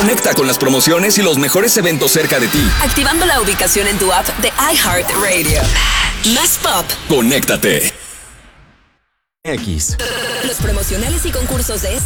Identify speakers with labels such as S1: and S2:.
S1: Conecta con las promociones y los mejores eventos cerca de ti.
S2: Activando la ubicación en tu app de iHeartRadio. Más pop.
S1: Conéctate.
S3: X.
S2: Los promocionales y concursos de